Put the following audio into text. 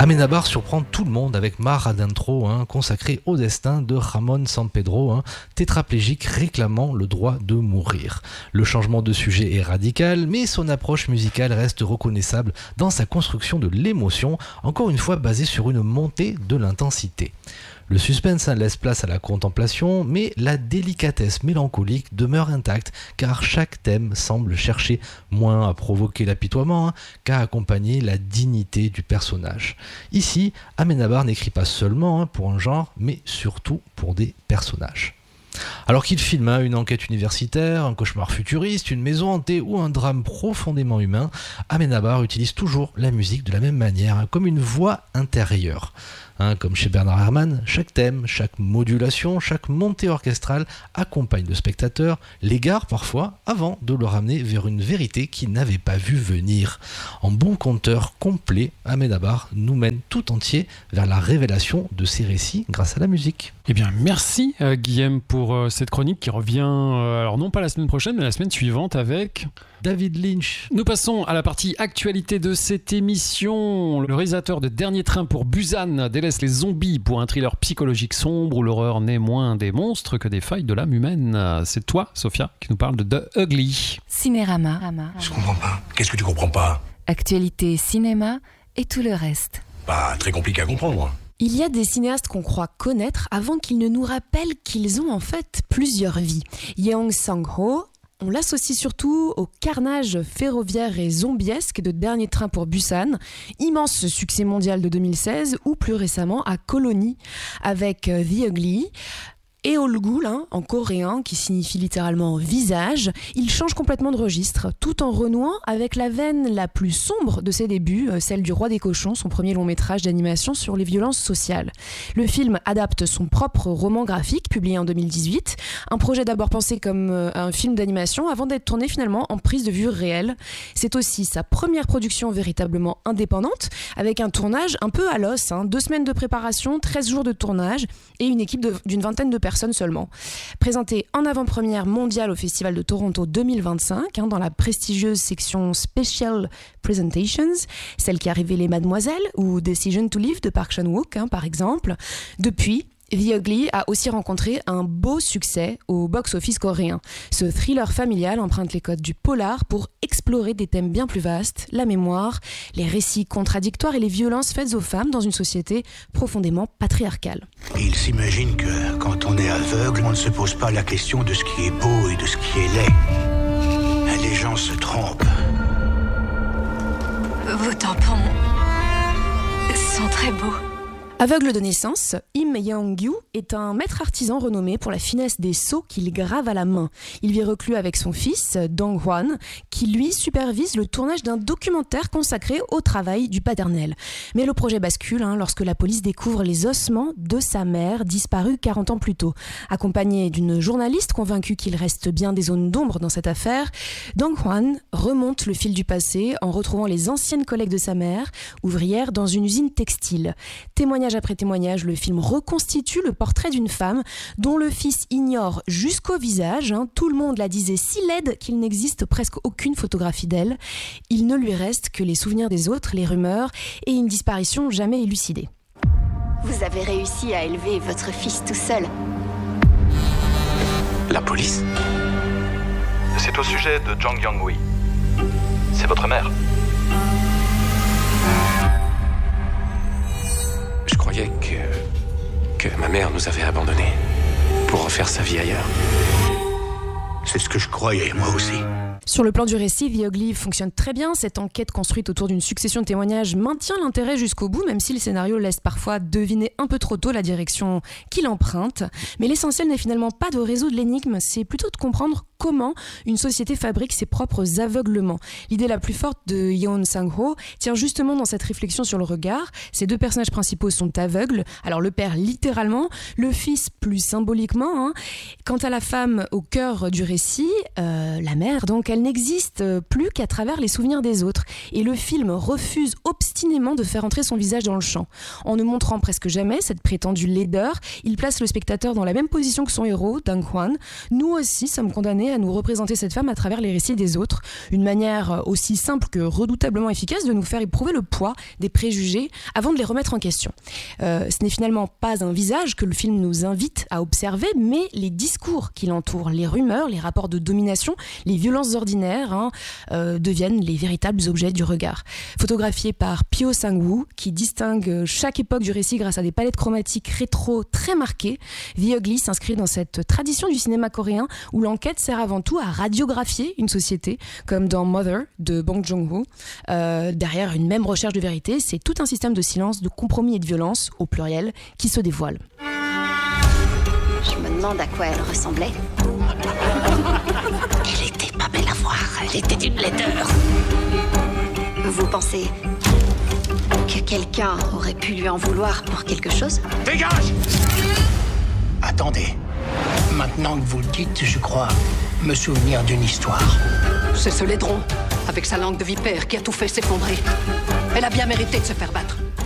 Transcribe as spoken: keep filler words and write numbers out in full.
Amenábar surprend tout le monde avec Mar Adentro, hein, consacré au destin de Ramón Sampedro, hein, tétraplégique réclamant le droit de mourir. Le changement de sujet est radical, mais son approche musicale reste reconnaissable dans sa construction de l'émotion, encore une fois basée sur une montée de l'intensité. Le suspense hein, laisse place à la contemplation, mais la délicatesse mélancolique demeure intacte car chaque thème semble chercher moins à provoquer l'apitoiement hein, qu'à accompagner la dignité du personnage. Ici, Amenábar n'écrit pas seulement hein, pour un genre, mais surtout pour des personnages. Alors qu'il filme hein, une enquête universitaire, un cauchemar futuriste, une maison hantée ou un drame profondément humain, Amenábar utilise toujours la musique de la même manière, hein, comme une voix intérieure. Hein, comme chez Bernard Herrmann, chaque thème, chaque modulation, chaque montée orchestrale accompagne le spectateur, l'égare parfois, avant de le ramener vers une vérité qu'il n'avait pas vu venir. En bon conteur complet, Amenábar nous mène tout entier vers la révélation de ses récits grâce à la musique. Eh bien, merci euh, Guillaume pour euh, cette chronique qui revient, euh, alors non pas la semaine prochaine, mais la semaine suivante avec... David Lynch. Nous passons à la partie actualité de cette émission. Le réalisateur de Dernier Train pour Busan délaisse les zombies pour un thriller psychologique sombre où l'horreur n'est moins des monstres que des failles de l'âme humaine. C'est toi, Sophia, qui nous parle de The Ugly. Cinérama. Je comprends pas. Qu'est-ce que tu comprends pas ? Actualité, cinéma et tout le reste. Pas très compliqué à comprendre. Il y a des cinéastes qu'on croit connaître avant qu'ils ne nous rappellent qu'ils ont en fait plusieurs vies. Yeong Sang-ho, on l'associe surtout au carnage ferroviaire et zombiesque de Dernier Train pour Busan, immense succès mondial de deux mille seize, ou plus récemment à Colony avec The Ugly. Et Olgul, hein, en coréen, qui signifie littéralement visage, il change complètement de registre, tout en renouant avec la veine la plus sombre de ses débuts, celle du Roi des cochons, son premier long métrage d'animation sur les violences sociales. Le film adapte son propre roman graphique, publié en deux mille dix-huit, un projet d'abord pensé comme un film d'animation avant d'être tourné finalement en prise de vue réelle. C'est aussi sa première production véritablement indépendante, avec un tournage un peu à l'os, hein, deux semaines de préparation, treize jours de tournage et une équipe de, d'une vingtaine de personnes seulement. Présenté en avant-première mondiale au Festival de Toronto deux mille vingt-cinq, hein, dans la prestigieuse section Special Presentations, celle qui a révélé Mademoiselle ou Decision to Live de Park Chan-wook, hein, par exemple. Depuis, The Ugly a aussi rencontré un beau succès au box-office coréen. Ce thriller familial emprunte les codes du polar pour explorer des thèmes bien plus vastes, la mémoire, les récits contradictoires et les violences faites aux femmes dans une société profondément patriarcale. Il s'imagine que quand on est aveugle, on ne se pose pas la question de ce qui est beau et de ce qui est laid. Les gens se trompent. Vos tampons sont très beaux. Aveugle de naissance, Im Yeong-gyu est un maître artisan renommé pour la finesse des sceaux qu'il grave à la main. Il vit reclus avec son fils, Dong-hwan, qui lui supervise le tournage d'un documentaire consacré au travail du paternel. Mais le projet bascule hein, lorsque la police découvre les ossements de sa mère, disparue quarante ans plus tôt. Accompagné d'une journaliste convaincue qu'il reste bien des zones d'ombre dans cette affaire, Dong-hwan remonte le fil du passé en retrouvant les anciennes collègues de sa mère, ouvrières dans une usine textile. Témoignage après témoignage, le film reconstitue le portrait d'une femme dont le fils ignore jusqu'au visage. Hein. Tout le monde la disait si laide qu'il n'existe presque aucune photographie d'elle. Il ne lui reste que les souvenirs des autres, les rumeurs et une disparition jamais élucidée. Vous avez réussi à élever votre fils tout seul. La police ? C'est au sujet de Jang Young-wi. C'est votre mère. Je croyais que... que ma mère nous avait abandonnés pour refaire sa vie ailleurs. C'est ce que je croyais, moi aussi. Sur le plan du récit, The Ugly fonctionne très bien. Cette enquête construite autour d'une succession de témoignages maintient l'intérêt jusqu'au bout, même si le scénario laisse parfois deviner un peu trop tôt la direction qu'il emprunte. Mais l'essentiel n'est finalement pas de résoudre l'énigme, c'est plutôt de comprendre comment une société fabrique ses propres aveuglements. L'idée la plus forte de Yeon Sang-ho tient justement dans cette réflexion sur le regard. Ces deux personnages principaux sont aveugles, alors le père littéralement, le fils plus symboliquement. Hein. Quant à la femme au cœur du récit, euh, la mère donc, qu'elle n'existe plus qu'à travers les souvenirs des autres. Et le film refuse obstinément de faire entrer son visage dans le champ. En ne montrant presque jamais cette prétendue laideur, il place le spectateur dans la même position que son héros, Dong Hwan. Nous aussi sommes condamnés à nous représenter cette femme à travers les récits des autres. Une manière aussi simple que redoutablement efficace de nous faire éprouver le poids des préjugés avant de les remettre en question. Euh, ce n'est finalement pas un visage que le film nous invite à observer, mais les discours qui l'entourent, les rumeurs, les rapports de domination, les violences ordinaires hein, euh, deviennent les véritables objets du regard. Photographié par Pyo Sang-woo, qui distingue chaque époque du récit grâce à des palettes chromatiques rétro très marquées, The Ugly s'inscrit dans cette tradition du cinéma coréen où l'enquête sert avant tout à radiographier une société, comme dans Mother de Bong Joon-ho. Euh, derrière une même recherche de vérité, c'est tout un système de silence, de compromis et de violence, au pluriel, qui se dévoile. Je me demande à quoi elle ressemblait. Elle était pas belle à voir, elle était une laideur. Vous pensez que quelqu'un aurait pu lui en vouloir pour quelque chose ? Dégage! Attendez. Maintenant que vous le dites, je crois me souvenir d'une histoire. C'est ce laidron, avec sa langue de vipère, qui a tout fait s'effondrer. Elle a bien mérité de se faire battre.